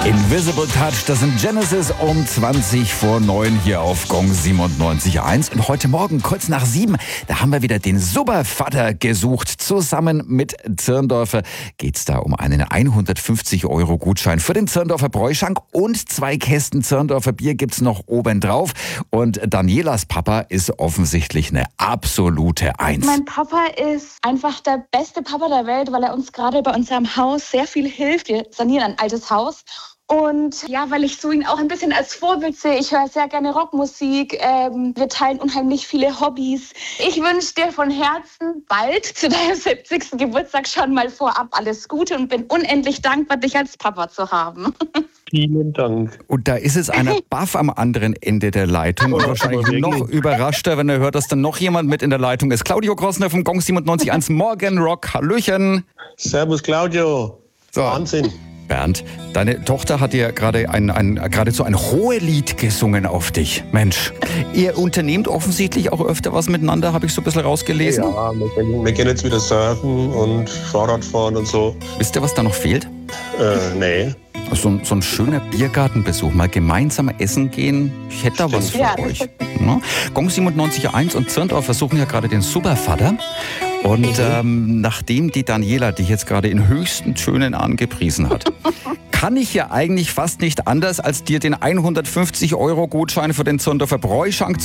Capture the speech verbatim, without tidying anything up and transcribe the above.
Invisible Touch, das sind Genesis um zwanzig vor neun hier auf Gong siebenundneunzig Komma eins. Und heute Morgen, kurz nach sieben, da haben wir wieder den Supervater gesucht. Zusammen mit Zirndorfer geht's da um einen hundertfünfzig Euro Gutschein für den Zirndorfer Bräuschank und zwei Kästen Zirndorfer Bier gibt's noch obendrauf. Und Danielas Papa ist offensichtlich eine absolute Eins. Mein Papa ist einfach der beste Papa der Welt, weil er uns gerade bei unserem Haus sehr viel hilft. Wir sanieren ein altes Haus. Und ja, weil ich so ihn auch ein bisschen als Vorbild sehe. Ich höre sehr gerne Rockmusik. Ähm, wir teilen unheimlich viele Hobbys. Ich wünsche dir von Herzen bald zu deinem siebzigsten Geburtstag schon mal vorab alles Gute und bin unendlich dankbar, dich als Papa zu haben. Vielen Dank. Und da ist es einer baff am anderen Ende der Leitung und wahrscheinlich noch überraschter, wenn er hört, dass dann noch jemand mit in der Leitung ist. Claudio Grossner vom Gong siebenundneunzig Komma eins Morgen Rock. Hallöchen. Servus Claudio. So. Wahnsinn. Bernd, deine Tochter hat dir gerade ein, ein, geradezu ein Hohelied gesungen auf dich. Mensch, ihr unternehmt offensichtlich auch öfter was miteinander, habe ich so ein bisschen rausgelesen. Ja, wir gehen, wir gehen jetzt wieder surfen und Fahrradfahren und so. Wisst ihr, was da noch fehlt? Äh, nee. So, ein- so ein schöner Biergartenbesuch, mal gemeinsam essen gehen. Ich hätte da was für Ja. euch. Ja? Gong siebenundneunzig Komma eins und Zirndorf versuchen ja gerade den Supervater. Und ähm, nachdem die Daniela dich jetzt gerade in höchsten Tönen angepriesen hat, kann ich ja eigentlich fast nicht anders, als dir den hundertfünfzig Euro Gutschein für den Zirndorfer Bräuschank